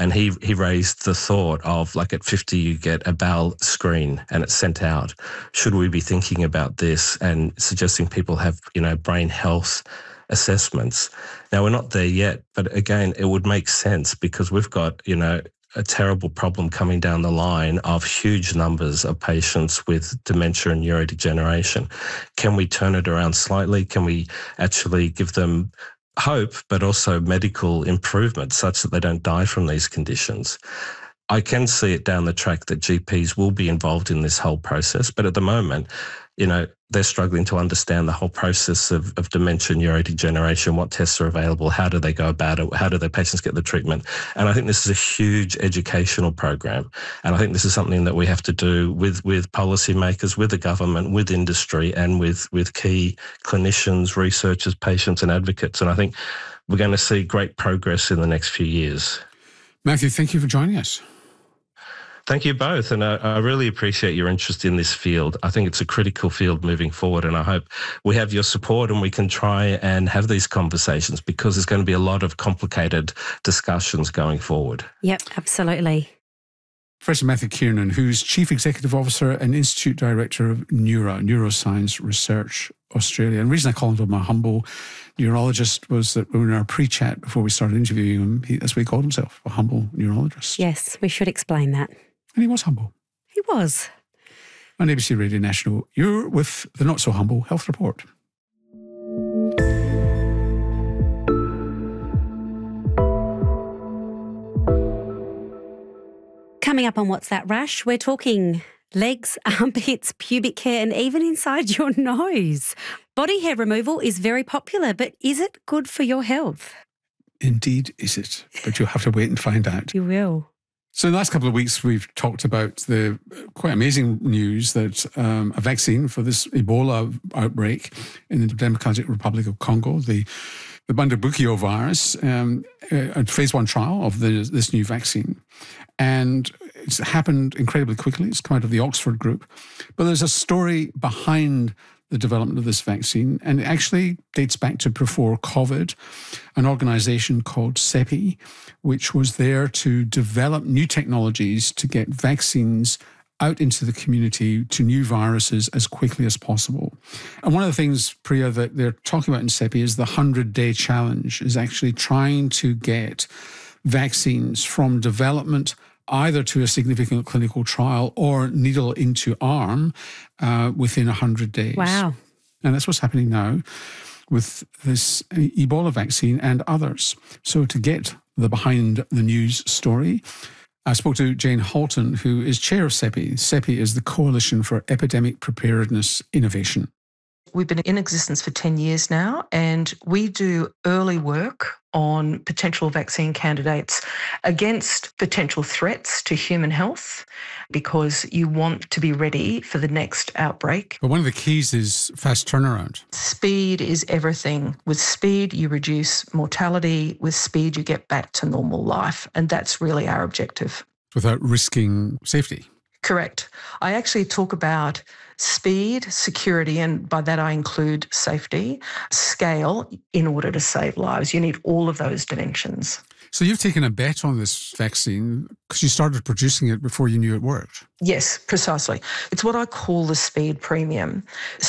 And he raised the thought of, like, at 50 you get a bowel screen and it's sent out. Should we be thinking about this and suggesting people have, brain health assessments? Now, we're not there yet, but again, it would make sense because we've got, a terrible problem coming down the line of huge numbers of patients with dementia and neurodegeneration. Can we turn it around slightly? Can we actually give them hope, but also medical improvement such that they don't die from these conditions? I can see it down the track that GPs will be involved in this whole process, but at the moment, they're struggling to understand the whole process of dementia, neurodegeneration, what tests are available, how do they go about it, how do their patients get the treatment. And I think this is a huge educational program. And I think this is something that we have to do with policymakers, with the government, with industry, and with key clinicians, researchers, patients and advocates. And I think we're going to see great progress in the next few years. Matthew, thank you for joining us. Thank you both, and I really appreciate your interest in this field. I think it's a critical field moving forward, and I hope we have your support and we can try and have these conversations because there's going to be a lot of complicated discussions going forward. Yep, absolutely. Professor Matthew Kiernan, who's Chief Executive Officer and Institute Director of Neuroscience Research Australia. And the reason I called him a humble neurologist was that in our pre-chat before we started interviewing him, that's what he called himself, a humble neurologist. Yes, we should explain that. And he was humble. He was. On ABC Radio National, you're with the Not So Humble Health Report. Coming up on What's That Rash, we're talking legs, armpits, pubic hair, and even inside your nose. Body hair removal is very popular, but is it good for your health? Indeed, is it? But you'll have to wait and find out. You will. So in the last couple of weeks, we've talked about the quite amazing news that a vaccine for this Ebola outbreak in the Democratic Republic of Congo, the Bundibugyo virus, a phase 1 trial of this new vaccine. And it's happened incredibly quickly. It's come out of the Oxford group. But there's a story behind the development of this vaccine, and it actually dates back to before COVID, an organisation called CEPI, which was there to develop new technologies to get vaccines out into the community to new viruses as quickly as possible. And one of the things, Priya, that they're talking about in CEPI is the 100-day challenge, is actually trying to get vaccines from development either to a significant clinical trial or needle into arm within 100 days. Wow. And that's what's happening now with this Ebola vaccine and others. So to get the behind the news story, I spoke to Jane Halton, who is chair of CEPI. CEPI is the Coalition for Epidemic Preparedness Innovation. We've been in existence for 10 years now, and we do early work on potential vaccine candidates against potential threats to human health, because you want to be ready for the next outbreak. But one of the keys is fast turnaround. Speed is everything. With speed, you reduce mortality. With speed, you get back to normal life. And that's really our objective. Without risking safety. Correct. I actually talk about speed, security, and by that I include safety, scale in order to save lives. You need all of those dimensions. So you've taken a bet on this vaccine because you started producing it before you knew it worked. Yes, precisely. It's what I call the speed premium.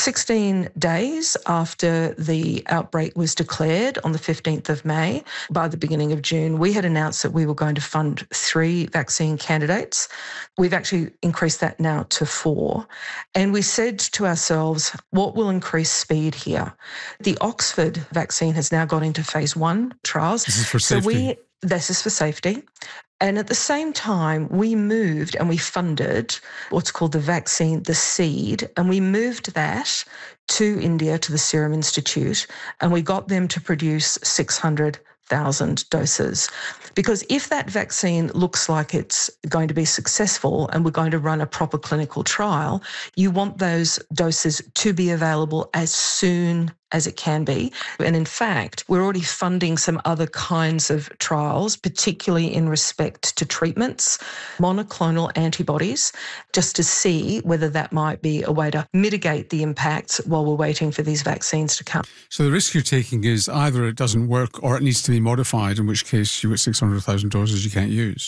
16 days after the outbreak was declared on the 15th of May, by the beginning of June, we had announced that we were going to fund 3 vaccine candidates. We've actually increased that now to 4. And we said to ourselves, what will increase speed here? The Oxford vaccine has now got into phase 1 trials. This is for safety. This is for safety. And at the same time, we moved and we funded what's called the vaccine, the seed, and we moved that to India, to the Serum Institute, and we got them to produce 600,000 doses. Because if that vaccine looks like it's going to be successful and we're going to run a proper clinical trial, you want those doses to be available as soon as it can be. And in fact, we're already funding some other kinds of trials, particularly in respect to treatments, monoclonal antibodies, just to see whether that might be a way to mitigate the impacts while we're waiting for these vaccines to come. So the risk you're taking is either it doesn't work or it needs to be modified, in which case you've got 600,000 doses you can't use.